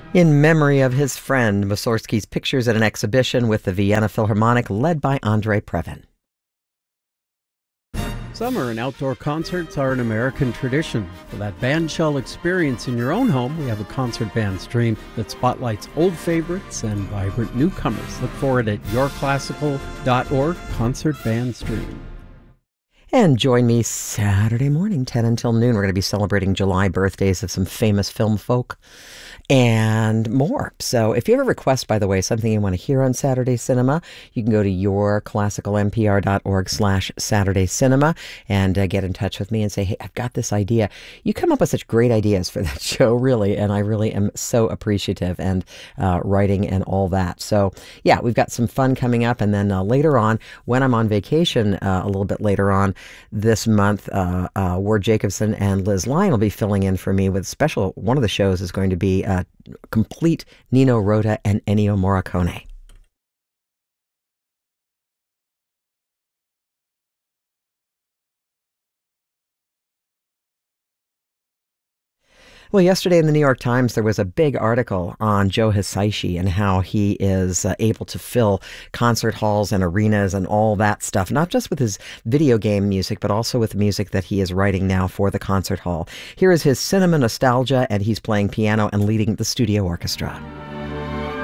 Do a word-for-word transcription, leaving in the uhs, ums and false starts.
In memory of his friend, Mussorgsky's pictures at an exhibition with the Vienna Philharmonic led by Andrei Previn. Summer and outdoor concerts are an American tradition. For that bandshell experience in your own home, we have a concert band stream that spotlights old favorites and vibrant newcomers. Look for it at your classical dot org, Concert Band Stream. And join me Saturday morning, ten until noon. We're going to be celebrating July birthdays of some famous film folk and more. So if you have a request, by the way, something you want to hear on Saturday Cinema, you can go to your classical n p r dot org slash Saturday Cinema and uh, get in touch with me and say, hey, I've got this idea. You come up with such great ideas for that show, really, and I really am so appreciative, and uh, writing and all that. So yeah, we've got some fun coming up. And then uh, later on, when I'm on vacation, uh, a little bit later on this month, uh, uh, Ward Jacobson and Liz Lyon will be filling in for me with special. One of the shows is going to be uh, complete Nino Rota and Ennio Morricone. Well, yesterday in the New York Times, there was a big article on Joe Hisaishi and how he is uh, able to fill concert halls and arenas and all that stuff, not just with his video game music, but also with the music that he is writing now for the concert hall. Here is his cinema nostalgia, and he's playing piano and leading the studio orchestra.